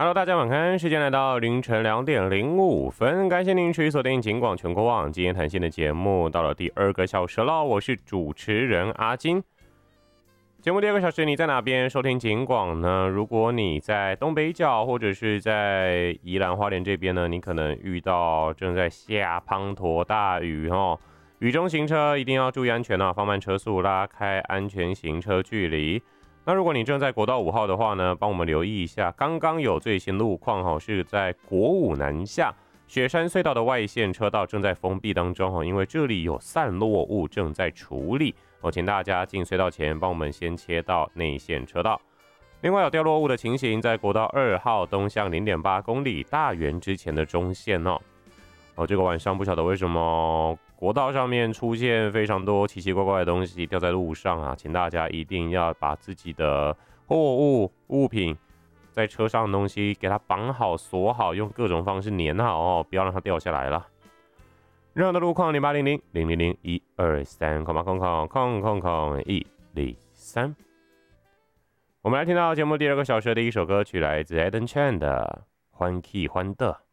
Hello，大家晚安，时间来到凌晨2点05分，感谢您持续锁定警广全国网今天谈心的节目，到了第2个小时了，我是主持人阿金。节目第2个小时你在哪边收听警广呢？如果你在东北角或者是在宜兰花莲这边呢，你可能遇到正在下滂沱大雨哦，雨中行车一定要注意安全啊，放慢车速，拉开安全行车距离。那如果你正在国道5号的话呢，帮我们留意一下，刚刚有最新路况是在国五南下雪山隧道的外线车道正在封闭当中，因为这里有散落物正在处理，请大家进隧道前帮我们先切到内线车道。另外有掉落物的情形，在国道2号东向 0.8 公里大园之前的中线这个晚上不晓得为什么国道上面出现非常多奇奇怪怪的东西掉在路上啊，请大家一定要把自己的货物物品在车上的东西给它绑好锁好，用各种方式粘好不要让它掉下来了。任何的路况0800-123-123。我们来听到节目第2个小时的第一首歌曲，来自 Eden Chan 的欢喜欢的。